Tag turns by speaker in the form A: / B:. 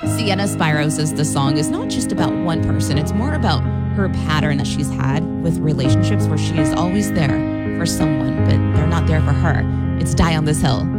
A: Sienna Spiro says the song is not just about one person. It's more about her pattern that she's had with relationships where she is always there for someone, but they're not there for her. It's Die on This Hill.